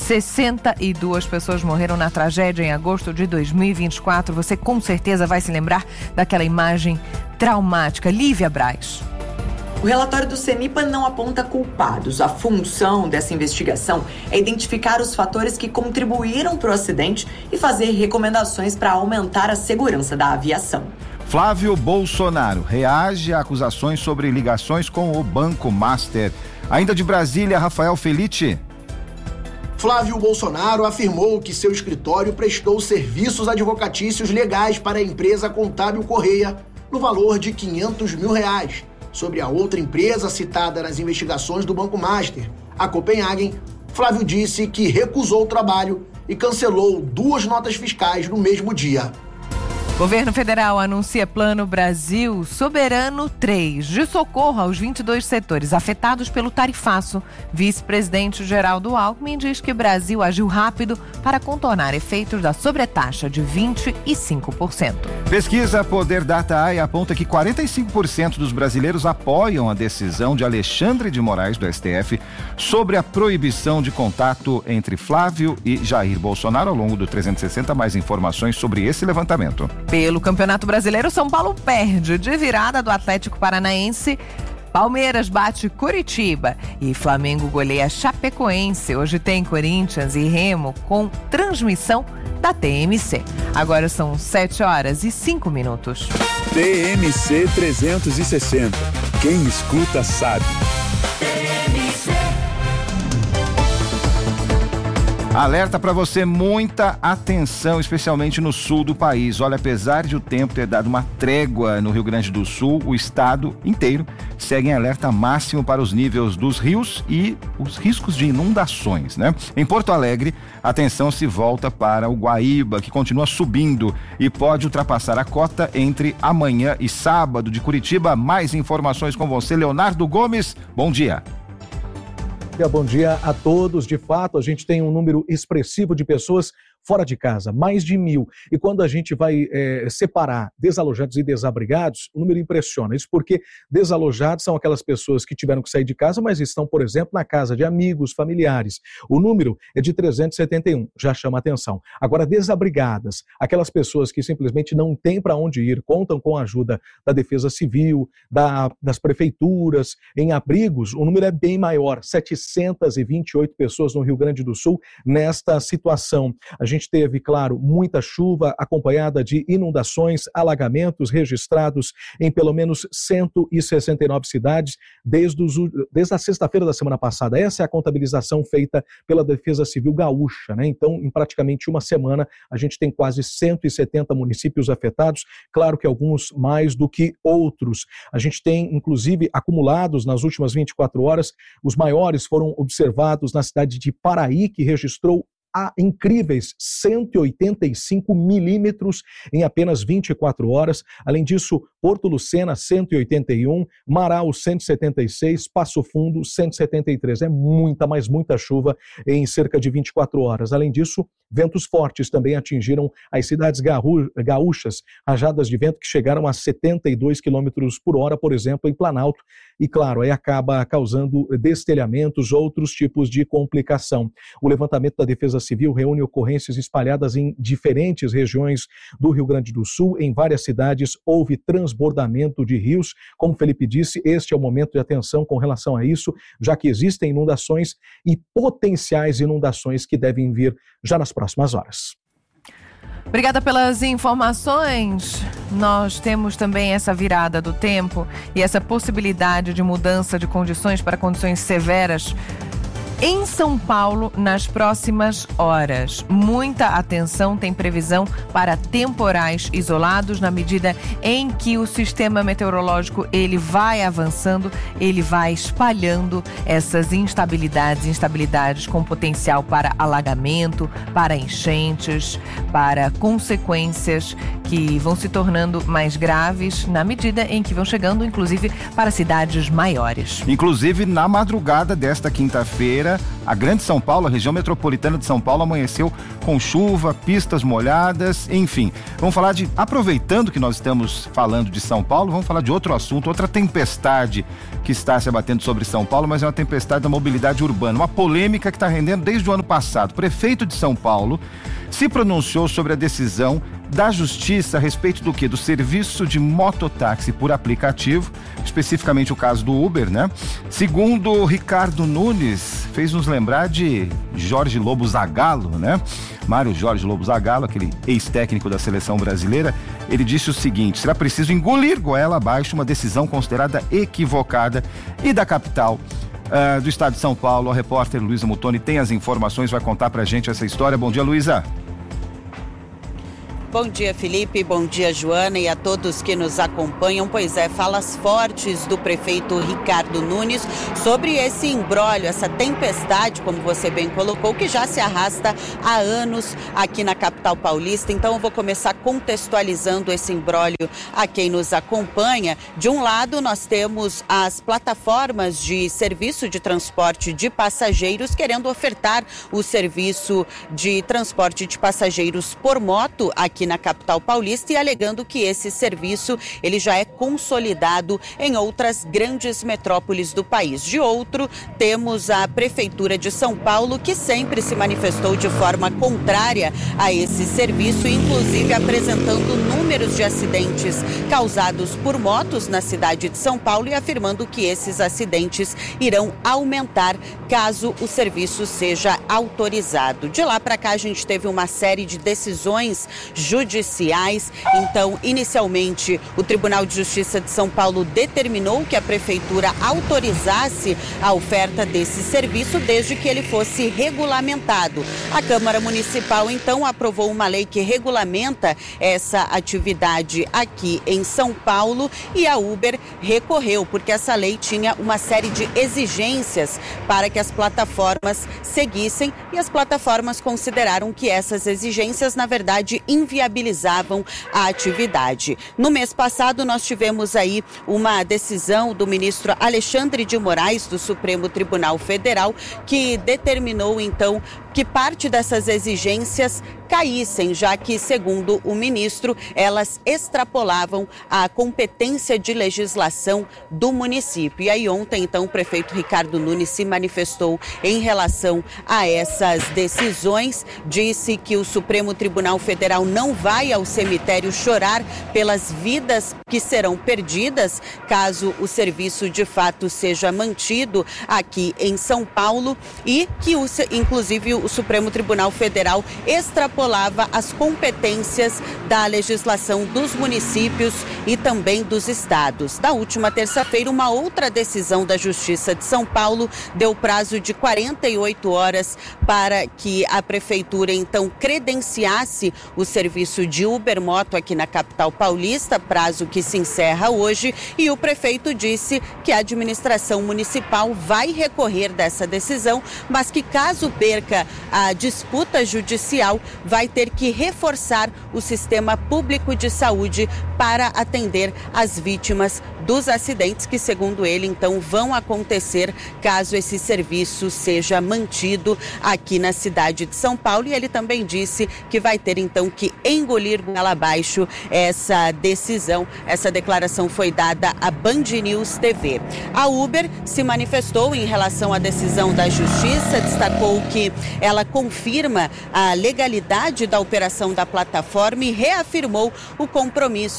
62 pessoas morreram na tragédia em agosto de 2024. Você com certeza vai se lembrar daquela imagem traumática. Lívia Braz. O relatório do CEMIPA não aponta culpados. A função dessa investigação é identificar os fatores que contribuíram para o acidente e fazer recomendações para aumentar a segurança da aviação. Flávio Bolsonaro reage a acusações sobre ligações com o Banco Master. Ainda de Brasília, Rafael Felice. Flávio Bolsonaro afirmou que seu escritório prestou serviços advocatícios legais para a empresa Contábil Correia no valor de R$500 mil. Sobre a outra empresa citada nas investigações do Banco Master, a Copenhagen, Flávio disse que recusou o trabalho e cancelou 2 notas fiscais no mesmo dia. Governo federal anuncia Plano Brasil Soberano 3 de socorro aos 22 setores afetados pelo tarifaço. Vice-presidente Geraldo Alckmin diz que o Brasil agiu rápido para contornar efeitos da sobretaxa de 25%. Pesquisa Poder Data AI aponta que 45% dos brasileiros apoiam a decisão de Alexandre de Moraes, do STF, sobre a proibição de contato entre Flávio e Jair Bolsonaro ao longo do 360. Mais informações sobre esse levantamento. Pelo Campeonato Brasileiro, São Paulo perde de virada do Atlético Paranaense. Palmeiras bate Curitiba e Flamengo goleia Chapecoense. Hoje tem Corinthians e Remo com transmissão da TMC. Agora são 7h05. TMC 360. Quem escuta sabe. Alerta para você, muita atenção, especialmente no sul do país. Olha, apesar de o tempo ter dado uma trégua no Rio Grande do Sul, o estado inteiro segue em alerta máximo para os níveis dos rios e os riscos de inundações, né? Em Porto Alegre, a atenção se volta para o Guaíba, que continua subindo e pode ultrapassar a cota entre amanhã e sábado. De Curitiba, mais informações com você, Leonardo Gomes. Bom dia. Bom dia a todos. De fato, a gente tem um número expressivo de pessoas fora de casa, mais de 1.000. E quando a gente vai separar desalojados e desabrigados, o número impressiona. Isso porque desalojados são aquelas pessoas que tiveram que sair de casa, mas estão, por exemplo, na casa de amigos, familiares. O número é de 371, já chama atenção. Agora, desabrigadas, aquelas pessoas que simplesmente não têm para onde ir, contam com a ajuda da Defesa Civil, das prefeituras, em abrigos, o número é bem maior, 728 pessoas no Rio Grande do Sul nesta situação. A gente teve, claro, muita chuva acompanhada de inundações, alagamentos registrados em pelo menos 169 cidades desde a sexta-feira da semana passada. Essa é a contabilização feita pela Defesa Civil Gaúcha, né? Então, em praticamente uma semana, a gente tem quase 170 municípios afetados, claro que alguns mais do que outros. A gente tem, inclusive, acumulados nas últimas 24 horas, os maiores foram observados na cidade de Paraí, que registrou incríveis 185 milímetros em apenas 24 horas. Além disso, Porto Lucena, 181, Marau, 176, Passo Fundo, 173. É muita, mas muita chuva em cerca de 24 horas. Além disso, ventos fortes também atingiram as cidades gaúchas, rajadas de vento que chegaram a 72 km por hora, por exemplo, em Planalto. E, claro, aí acaba causando destelhamentos, outros tipos de complicação. O levantamento da Defesa Civil reúne ocorrências espalhadas em diferentes regiões do Rio Grande do Sul. Em várias cidades houve transbordamento de rios. Como o Felipe disse, este é o momento de atenção com relação a isso, já que existem inundações e potenciais inundações que devem vir já nas próximas horas. Obrigada pelas informações. Nós temos também essa virada do tempo e essa possibilidade de mudança de condições para condições severas em São Paulo nas próximas horas. Muita atenção, tem previsão para temporais isolados na medida em que o sistema meteorológico ele vai avançando, ele vai espalhando essas instabilidades com potencial para alagamento, para enchentes, para consequências que vão se tornando mais graves na medida em que vão chegando, inclusive, para cidades maiores. Inclusive, na madrugada desta quinta-feira, a Grande São Paulo, a região metropolitana de São Paulo, amanheceu com chuva, pistas molhadas, enfim. Vamos falar aproveitando que nós estamos falando de São Paulo, vamos falar de outro assunto, outra tempestade que está se abatendo sobre São Paulo, mas é uma tempestade da mobilidade urbana, uma polêmica que está rendendo desde o ano passado. O prefeito de São Paulo se pronunciou sobre a decisão da Justiça a respeito do quê? Do serviço de mototáxi por aplicativo, especificamente o caso do Uber, né? Segundo Ricardo Nunes, fez nos lembrar de Jorge Lobo Zagallo, né? Mário Jorge Lobo Zagallo, aquele ex-técnico da seleção brasileira, ele disse o seguinte: será preciso engolir goela abaixo uma decisão considerada equivocada. E da capital do estado de São Paulo, a repórter Luísa Mutoni tem as informações, vai contar pra gente essa história. Bom dia, Luísa. Bom dia, Felipe, bom dia, Joana, e a todos que nos acompanham. Pois é, falas fortes do prefeito Ricardo Nunes sobre esse imbróglio, essa tempestade, como você bem colocou, que já se arrasta há anos aqui na capital paulista. Então eu vou começar contextualizando esse imbróglio a quem nos acompanha. De um lado, nós temos as plataformas de serviço de transporte de passageiros querendo ofertar o serviço de transporte de passageiros por moto aqui na capital paulista e alegando que esse serviço ele já é consolidado em outras grandes metrópoles do país. De outro, temos a Prefeitura de São Paulo, que sempre se manifestou de forma contrária a esse serviço, inclusive apresentando números de acidentes causados por motos na cidade de São Paulo e afirmando que esses acidentes irão aumentar caso o serviço seja autorizado. De lá para cá a gente teve uma série de decisões judiciais. Então, inicialmente, o Tribunal de Justiça de São Paulo determinou que a Prefeitura autorizasse a oferta desse serviço desde que ele fosse regulamentado. A Câmara Municipal, então, aprovou uma lei que regulamenta essa atividade aqui em São Paulo e a Uber recorreu, porque essa lei tinha uma série de exigências para que as plataformas seguissem e as plataformas consideraram que essas exigências, na verdade, inviabilizavam a atividade. No mês passado, nós tivemos aí uma decisão do ministro Alexandre de Moraes, do Supremo Tribunal Federal, que determinou, então, que parte dessas exigências caíssem, já que, segundo o ministro, elas extrapolavam a competência de legislação do município. E aí ontem, então, o prefeito Ricardo Nunes se manifestou em relação a essas decisões, disse que o Supremo Tribunal Federal não vai ao cemitério chorar pelas vidas que serão perdidas caso o serviço de fato seja mantido aqui em São Paulo e que, inclusive, o Supremo Tribunal Federal extrapolava as competências da legislação dos municípios e também dos estados. Na última terça-feira, uma outra decisão da Justiça de São Paulo deu prazo de 48 horas para que a Prefeitura, então, credenciasse o serviço de Uber Moto aqui na capital paulista, prazo que se encerra hoje, e o prefeito disse que a administração municipal vai recorrer dessa decisão, mas que caso perca a disputa judicial, vai ter que reforçar o sistema público de saúde para atender as vítimas dos acidentes que, segundo ele, então, vão acontecer caso esse serviço seja mantido aqui na cidade de São Paulo. E ele também disse que vai ter, então, que engolir goela abaixo essa decisão. Essa declaração foi dada à Band News TV. A Uber se manifestou em relação à decisão da Justiça, destacou que ela confirma a legalidade da operação da plataforma e reafirmou o compromisso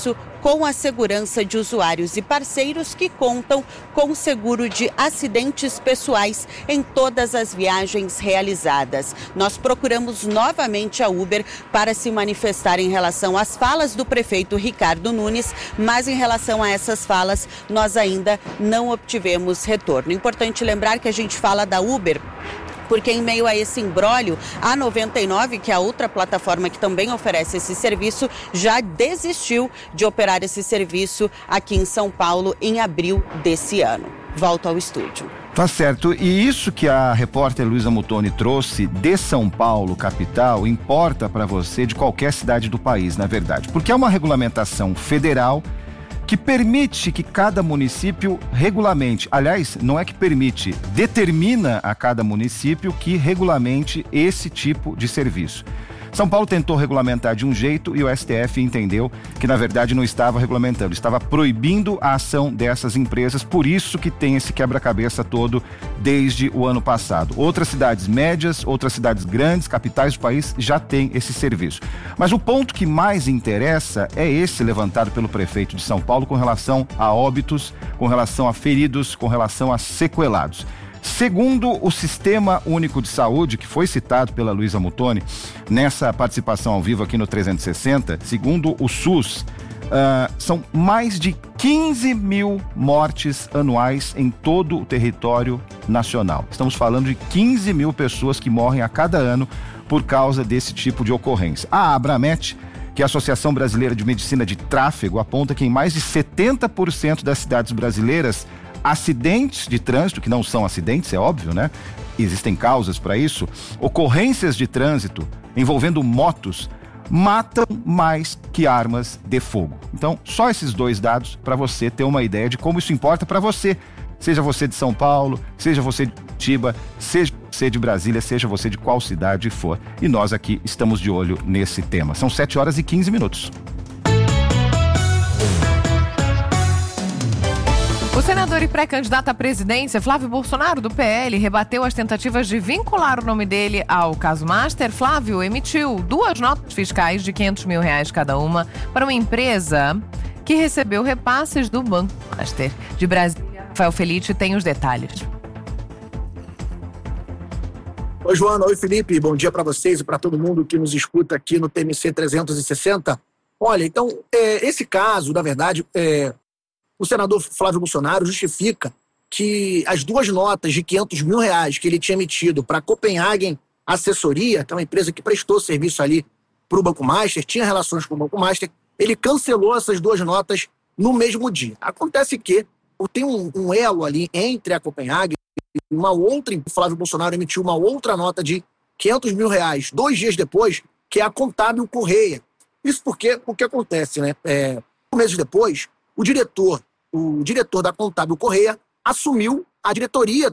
com a segurança de usuários e parceiros que contam com seguro de acidentes pessoais em todas as viagens realizadas. Nós procuramos novamente a Uber para se manifestar em relação às falas do prefeito Ricardo Nunes, mas em relação a essas falas nós ainda não obtivemos retorno. Importante lembrar que a gente fala da Uber porque em meio a esse imbróglio, a 99, que é a outra plataforma que também oferece esse serviço, já desistiu de operar esse serviço aqui em São Paulo em abril desse ano. Volto ao estúdio. Tá certo, e isso que a repórter Luísa Mutoni trouxe de São Paulo, capital, importa para você de qualquer cidade do país, na verdade, porque é uma regulamentação federal que permite que cada município regulamente, aliás, não é que permite, determina a cada município que regulamente esse tipo de serviço. São Paulo tentou regulamentar de um jeito e o STF entendeu que, na verdade, não estava regulamentando, estava proibindo a ação dessas empresas, por isso que tem esse quebra-cabeça todo desde o ano passado. Outras cidades médias, outras cidades grandes, capitais do país, já têm esse serviço. Mas o ponto que mais interessa é esse levantado pelo prefeito de São Paulo com relação a óbitos, com relação a feridos, com relação a sequelados. Segundo o Sistema Único de Saúde, que foi citado pela Luísa Mutoni nessa participação ao vivo aqui no 360, segundo o SUS, são mais de 15 mil mortes anuais em todo o território nacional. Estamos falando de 15 mil pessoas que morrem a cada ano por causa desse tipo de ocorrência. A Abramet, que é a Associação Brasileira de Medicina de Tráfego, aponta que em mais de 70% das cidades brasileiras, acidentes de trânsito, que não são acidentes, é óbvio, né? Existem causas para isso. Ocorrências de trânsito envolvendo motos matam mais que armas de fogo. Então, só esses dois dados para você ter uma ideia de como isso importa para você. Seja você de São Paulo, seja você de Curitiba, seja você de Brasília, seja você de qual cidade for. E nós aqui estamos de olho nesse tema. São 7h15. O senador e pré-candidato à presidência, Flávio Bolsonaro, do PL, rebateu as tentativas de vincular o nome dele ao caso Master. Flávio emitiu 2 notas fiscais de R$500 mil cada uma para uma empresa que recebeu repasses do Banco Master. De Brasília, Rafael Felice tem os detalhes. Oi, Joana. Oi, Felipe. Bom dia para vocês e para todo mundo que nos escuta aqui no TMC 360. Olha, então, esse caso, na verdade, o senador Flávio Bolsonaro justifica que as 2 notas de R$500 mil que ele tinha emitido para a Copenhagen Assessoria, que é uma empresa que prestou serviço ali para o Banco Master, tinha relações com o Banco Master, ele cancelou essas 2 notas no mesmo dia. Acontece que tem um elo ali entre a Copenhagen e uma outra, o Flávio Bolsonaro emitiu uma outra nota de R$500 mil 2 dias depois, que é a Contábil Correia. Isso porque o que acontece, né? 2 meses depois, o diretor da Contábil Correia assumiu a diretoria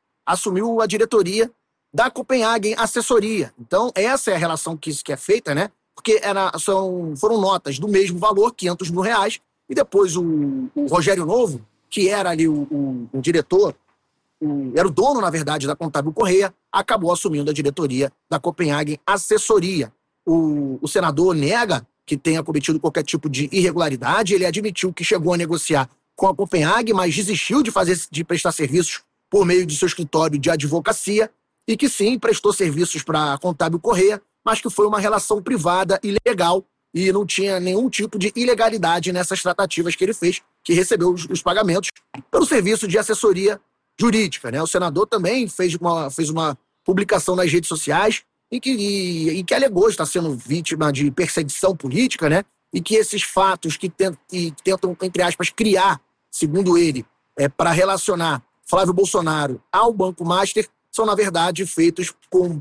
da Copenhagen Assessoria. Então, essa é a relação que é feita, né? Porque foram notas do mesmo valor, R$500 mil, e depois o Rogério Novo, que era ali o diretor, era o dono, na verdade, da Contábil Correia, acabou assumindo a diretoria da Copenhagen Assessoria. O senador nega que tenha cometido qualquer tipo de irregularidade. Ele admitiu que chegou a negociar com a Copenhagen, mas desistiu de prestar serviços por meio de seu escritório de advocacia e que sim, prestou serviços para a Contábil Correia, mas que foi uma relação privada e legal e não tinha nenhum tipo de ilegalidade nessas tratativas que ele fez, que recebeu os pagamentos pelo serviço de assessoria jurídica, né? O senador também fez uma publicação nas redes sociais em que alegou estar sendo vítima de perseguição política, né? E que esses fatos que tentam, entre aspas, criar, segundo ele, para relacionar Flávio Bolsonaro ao Banco Master, são, na verdade, feitos com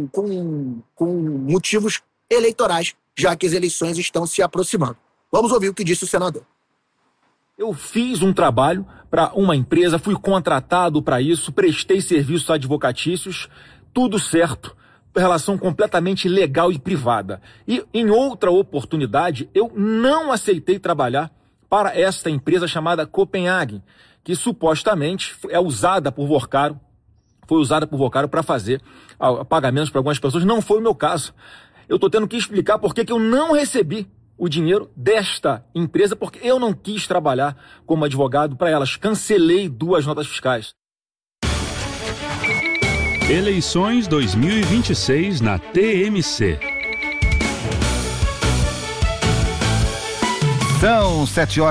motivos eleitorais, já que as eleições estão se aproximando. Vamos ouvir o que disse o senador. Eu fiz um trabalho para uma empresa, fui contratado para isso, prestei serviços advocatícios, tudo certo. Relação completamente legal e privada. E em outra oportunidade, eu não aceitei trabalhar para esta empresa chamada Copenhagen, que supostamente foi usada por Vocaro para fazer pagamentos para algumas pessoas. Não foi o meu caso. Eu estou tendo que explicar por que eu não recebi o dinheiro desta empresa porque eu não quis trabalhar como advogado para elas. Cancelei 2 notas fiscais. Eleições 2026 na TMC. São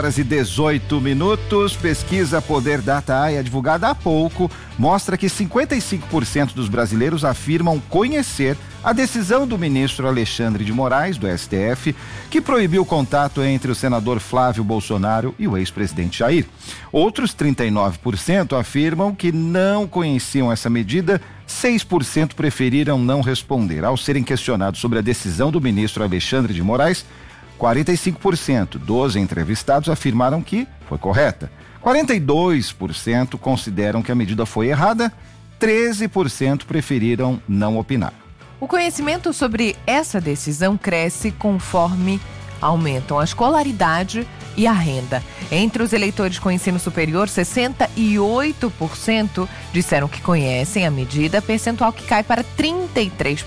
7h18. Pesquisa Poder Data AI, divulgada há pouco, mostra que 55% dos brasileiros afirmam conhecer a decisão do ministro Alexandre de Moraes, do STF, que proibiu o contato entre o senador Flávio Bolsonaro e o ex-presidente Jair. Outros 39% afirmam que não conheciam essa medida. 6% preferiram não responder. Ao serem questionados sobre a decisão do ministro Alexandre de Moraes, 45% dos entrevistados afirmaram que foi correta. 42% consideram que a medida foi errada. 13% preferiram não opinar. O conhecimento sobre essa decisão cresce conforme aumentam a escolaridade e a renda. Entre os eleitores com ensino superior, 68% disseram que conhecem a medida, percentual que cai para 33%